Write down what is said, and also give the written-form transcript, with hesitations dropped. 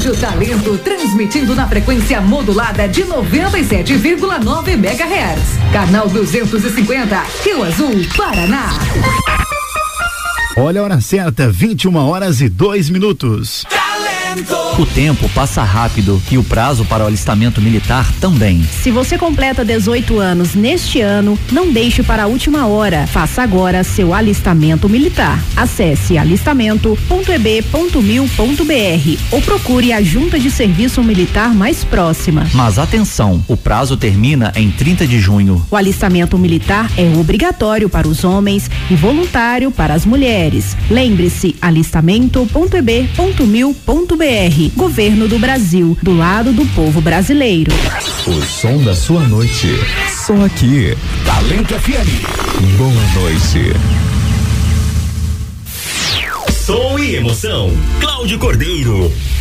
Rádio Talento, transmitindo na frequência modulada de 97,9 MHz. Canal 250, Rio Azul, Paraná. Olha a hora certa, 21h02. O tempo passa rápido e o prazo para o alistamento militar também. Se você completa 18 anos neste ano, não deixe para a última hora. Faça agora seu alistamento militar. Acesse alistamento.eb.mil.br ou procure a junta de serviço militar mais próxima. Mas atenção, o prazo termina em 30 de junho. O alistamento militar é obrigatório para os homens e voluntário para as mulheres. Lembre-se, alistamento.eb.mil.br. Governo do Brasil, do lado do povo brasileiro. O som da sua noite, só aqui. Talento FM. Boa noite. Som e emoção, Cláudio Cordeiro.